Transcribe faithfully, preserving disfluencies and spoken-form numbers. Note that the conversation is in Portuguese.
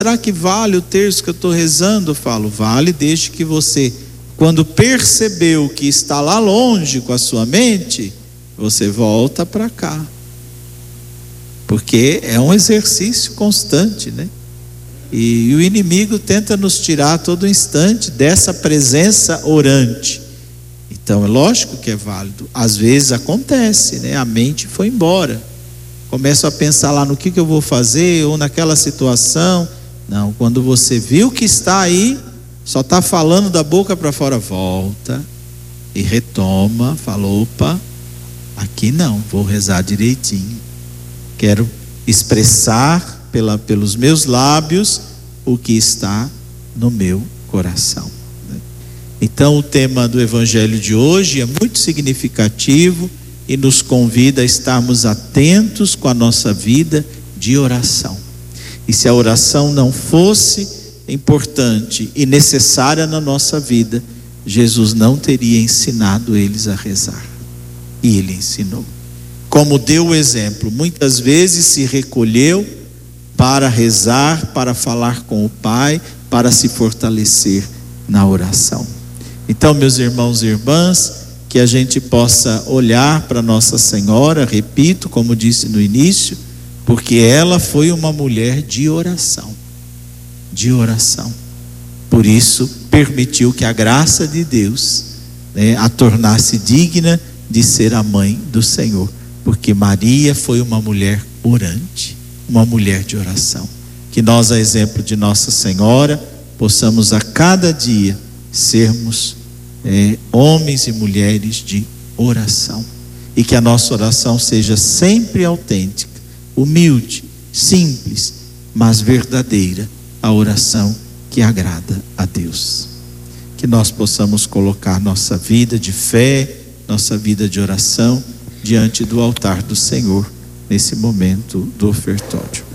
será que vale o terço que eu estou rezando? Eu falo, vale, desde que você, quando percebeu que está lá longe com a sua mente, você volta para cá, porque é um exercício constante, né? E, e o inimigo tenta nos tirar a todo instante dessa presença orante. Então é lógico que é válido. Às vezes acontece, né? A mente foi embora, começo a pensar lá no que, que eu vou fazer, ou naquela situação. Não, quando você viu que está aí, só está falando da boca para fora, volta e retoma, fala, opa, aqui não, vou rezar direitinho, quero expressar pela, pelos meus lábios o que está no meu coração. Então o tema do evangelho de hoje é muito significativo e nos convida a estarmos atentos com a nossa vida de oração. E se a oração não fosse importante e necessária na nossa vida, Jesus não teria ensinado eles a rezar. E ele ensinou. Como deu o exemplo, muitas vezes se recolheu para rezar, para falar com o Pai, para se fortalecer na oração. Então, meus irmãos e irmãs, que a gente possa olhar para Nossa Senhora, repito, como disse no início, porque ela foi uma mulher de oração, de oração. Por isso, permitiu que a graça de Deus, né, a tornasse digna de ser a mãe do Senhor, porque Maria foi uma mulher orante, uma mulher de oração. Que nós, a exemplo de Nossa Senhora, possamos a cada dia sermos é, homens e mulheres de oração, e que a nossa oração seja sempre autêntica, humilde, simples, mas verdadeira, a oração que agrada a Deus. Que nós possamos colocar nossa vida de fé, nossa vida de oração diante do altar do Senhor nesse momento do ofertório.